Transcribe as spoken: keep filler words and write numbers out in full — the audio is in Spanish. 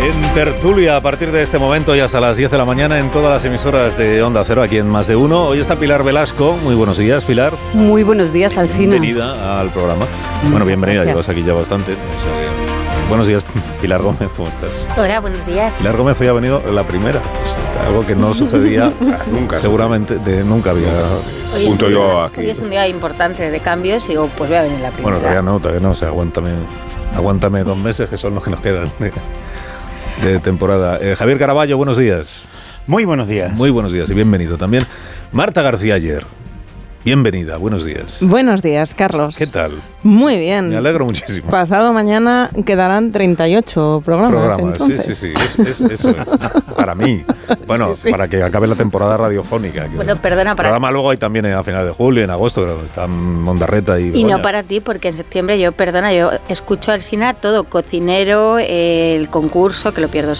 En tertulia, a partir de este momento y hasta las diez de la mañana en todas las emisoras de Onda Cero, aquí en Más de Uno. Hoy está Pilar Velasco. Muy buenos días, Pilar. Muy buenos días, Alsina. Bienvenida al programa. Muchas bueno, bienvenida, gracias. llevas aquí ya bastante. O sea, buenos días, Pilar Gómez, ¿cómo estás? Hola, buenos días. Pilar Gómez hoy ha venido la primera, o sea, algo que no sucedía nunca, seguramente, de, nunca había... Hoy Junto es, yo un, aquí. hoy es un día importante de cambios y digo, pues voy a venir la primera. Bueno, todavía no, todavía no, o sea, aguántame, aguántame dos meses, que son los que nos quedan de, de temporada. Eh, Javier Caraballo, buenos días. Muy buenos días. Muy buenos días y bienvenido también. Marta García Ayer, bienvenida, buenos días. Buenos días, Carlos. ¿Qué tal? Muy bien. Me alegro muchísimo. Pasado mañana quedarán treinta y ocho programas. Programas, sí, entonces. sí, sí, es, es, eso es, para mí, bueno, Sí, sí. para que acabe la temporada radiofónica. Bueno, perdona, El para- programa luego hay también a finales de julio, en agosto, donde están Mondarreta y Y Begoña. no para ti, porque en septiembre yo, perdona, yo escucho al Sina todo, cocinero, eh, el concurso, que lo pierdo